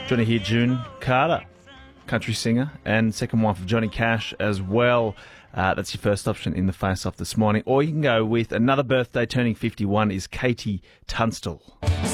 Johnny here, June Carter, country singer, and second wife of Johnny Cash as well. That's your first option in the face-off this morning. Or you can go with another birthday turning 51 is Katie Tunstall.